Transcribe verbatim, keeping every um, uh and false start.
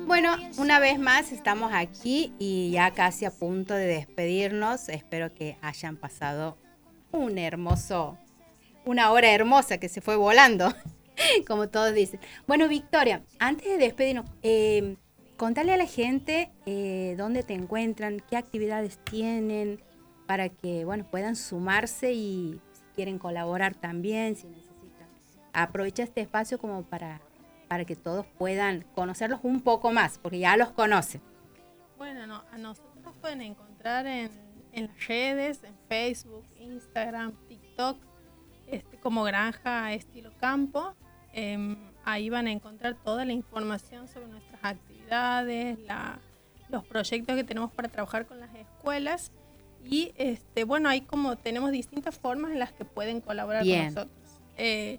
Bueno, una vez más estamos aquí y ya casi a punto de despedirnos. Espero que hayan pasado un hermoso, una hora hermosa que se fue volando, como todos dicen. Bueno, Victoria, antes de despedirnos, eh, contale a la gente eh, dónde te encuentran, qué actividades tienen, para que, bueno, puedan sumarse y si quieren colaborar también, si necesitan. Aprovecha este espacio como para para que todos puedan conocerlos un poco más, porque ya los conocen. Bueno, no, a nosotros pueden encontrar en, en las redes, en Facebook, Instagram, TikTok, este, como Granja Estilo Campo. Eh, ahí van a encontrar toda la información sobre nuestras actividades, la, los proyectos que tenemos para trabajar con las escuelas. Y este, bueno, ahí como tenemos distintas formas en las que pueden colaborar con Bien. nosotros. Eh,